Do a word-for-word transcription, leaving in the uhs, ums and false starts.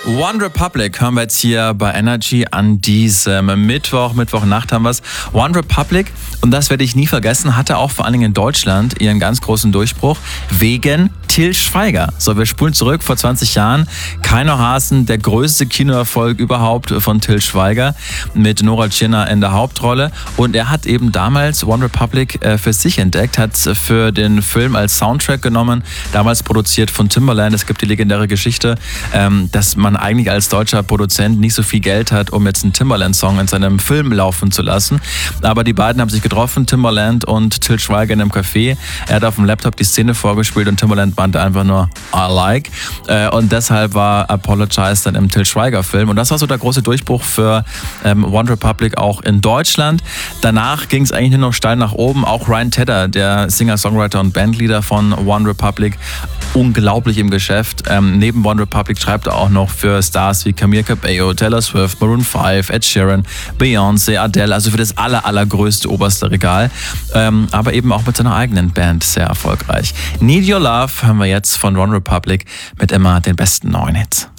One Republic hören wir jetzt hier bei Energy an diesem Mittwoch, Mittwochnacht haben wir es. One Republic, und das werde ich nie vergessen, hatte auch vor allen Dingen in Deutschland ihren ganz großen Durchbruch wegen Til Schweiger. So, wir spulen zurück vor zwanzig Jahren. Keiner Hasen, der größte Kinoerfolg überhaupt von Til Schweiger mit Nora Tschirner in der Hauptrolle. Und er hat eben damals One Republic äh, für sich entdeckt, hat es für den Film als Soundtrack genommen, damals produziert von Timbaland. Es gibt die legendäre Geschichte, ähm, dass man eigentlich als deutscher Produzent nicht so viel Geld hat, um jetzt einen Timbaland-Song in seinem Film laufen zu lassen. Aber die beiden haben sich getroffen, Timbaland und Til Schweiger in einem Café. Er hat auf dem Laptop die Szene vorgespielt und Timbaland meinte einfach nur I like. Und deshalb war Apologize dann im Til Schweiger-Film. Und das war so der große Durchbruch für ähm, One Republic auch in Deutschland. Danach ging es eigentlich nur noch steil nach oben. Auch Ryan Tedder, der Singer, Songwriter und Bandleader von One Republic, unglaublich im Geschäft. Ähm, neben One Republic schreibt er auch noch für Stars wie Camila Cabello, Taylor Swift, Maroon fünf, Ed Sheeran, Beyoncé, Adele, also für das aller, allergrößte oberste Regal. Ähm, aber eben auch mit seiner eigenen Band sehr erfolgreich. Need Your Love hören wir jetzt von One Republic mit immer den besten neuen Hits.